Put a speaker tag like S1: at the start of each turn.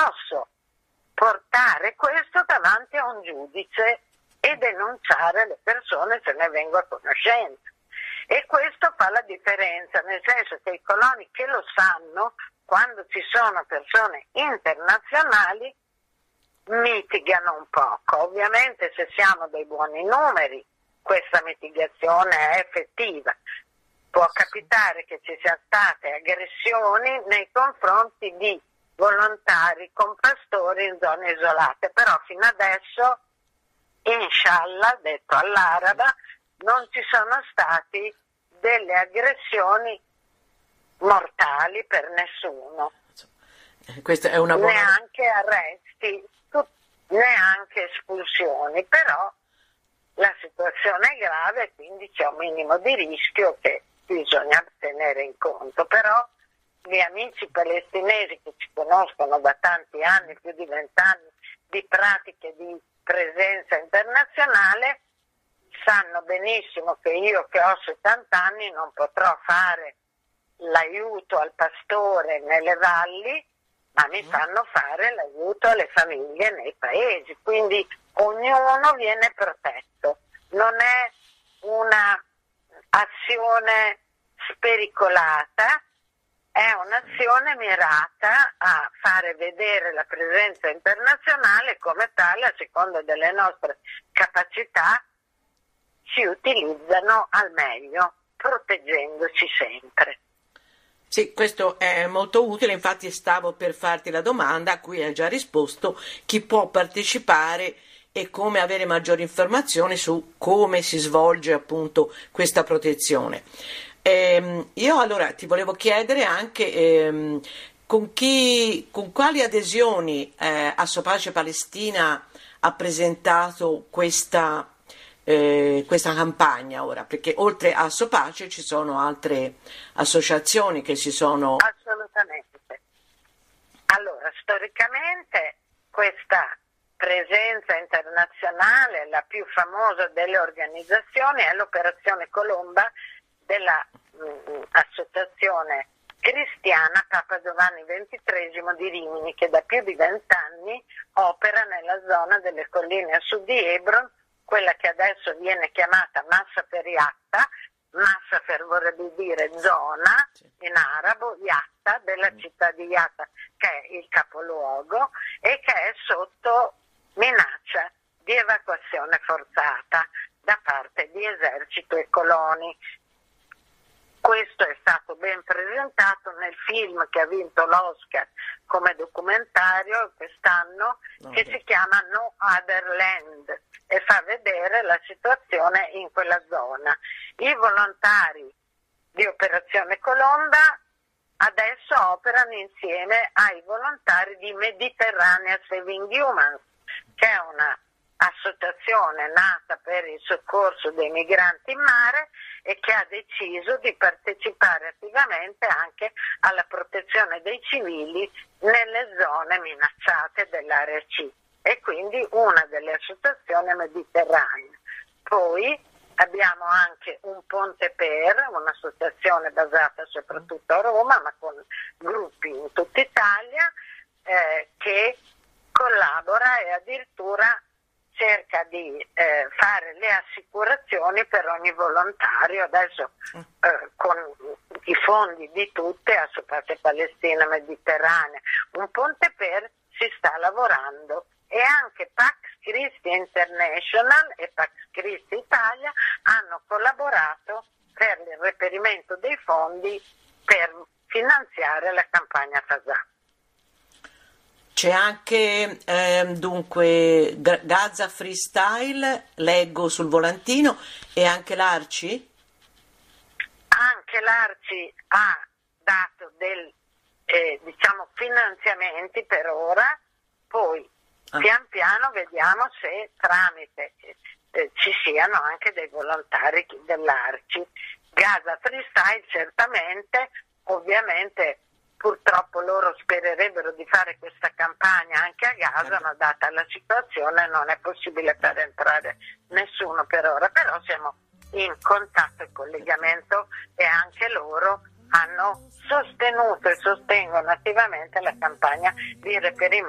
S1: posso portare questo davanti a un giudice e denunciare le persone se ne vengo a conoscenza. E questo fa la differenza, nel senso che i coloni che lo sanno, quando ci sono persone internazionali, mitigano un poco. Ovviamente se siamo dei buoni numeri, questa mitigazione è effettiva. Può capitare che ci siano state aggressioni nei confronti di volontari con pastori in zone isolate, però fino adesso, inshallah, detto all'araba, non ci sono stati delle aggressioni mortali per nessuno.
S2: Questa è una buona...
S1: Neanche arresti, neanche espulsioni, però la situazione è grave, quindi c'è un minimo di rischio che bisogna tenere in conto. Però gli amici palestinesi che ci conoscono da tanti anni, più di 20 anni di pratiche di presenza internazionale, sanno benissimo che io che ho 70 anni non potrò fare l'aiuto al pastore nelle valli, ma mi fanno fare l'aiuto alle famiglie nei paesi, quindi ognuno viene protetto. Non è una azione spericolata, è un'azione mirata a fare vedere la presenza internazionale come tale, a seconda delle nostre capacità, si utilizzano al meglio, proteggendoci sempre.
S2: Sì, questo è molto utile, infatti stavo per farti la domanda a cui hai già risposto: chi può partecipare e come avere maggiori informazioni su come si svolge appunto questa protezione. Io allora ti volevo chiedere anche con quali adesioni Assopace Palestina ha presentato questa campagna ora, perché oltre a Assopace ci sono altre associazioni che si sono...
S1: Assolutamente. Allora, storicamente questa presenza internazionale, la più famosa delle organizzazioni, è l'Operazione Colomba della Associazione Cristiana Papa Giovanni XXIII di Rimini, che da più di 20 anni opera nella zona delle colline a sud di Hebron, quella che adesso viene chiamata Massa Yatta. Massa vorrebbe dire zona in arabo, Yatta, della città di Yatta, che è il capoluogo e che è sotto minaccia di evacuazione forzata da parte di esercito e coloni. Questo è stato ben presentato nel film che ha vinto l'Oscar come documentario quest'anno, che si chiama No Other Land, e fa vedere la situazione in quella zona. I volontari di Operazione Colomba adesso operano insieme ai volontari di Mediterranean Saving Humans, che è una associazione nata per il soccorso dei migranti in mare e che ha deciso di partecipare attivamente anche alla protezione dei civili nelle zone minacciate dell'area C, e quindi una delle associazioni mediterranee. Poi abbiamo anche un Ponte Per, un'associazione basata soprattutto a Roma, ma con gruppi in tutta Italia, che collabora e addirittura cerca di fare le assicurazioni per ogni volontario. Adesso con i fondi di tutte, Assopace Palestina, Mediterranea, un Ponte Per, si sta lavorando, e anche Pax Christi International e Pax Christi Italia hanno collaborato per il reperimento dei fondi per finanziare la campagna Fasà.
S2: C'è anche dunque Gaza Freestyle, leggo sul volantino, e anche l'Arci?
S1: Anche l'Arci ha dato finanziamenti per ora, poi pian piano vediamo se tramite ci siano anche dei volontari dell'Arci. Gaza Freestyle certamente, ovviamente purtroppo loro spererebbero di fare questa campagna anche a Gaza, ma data la situazione non è possibile far entrare nessuno per ora, però siamo in contatto e collegamento, e anche loro hanno sostenuto e sostengono attivamente la campagna di reperimento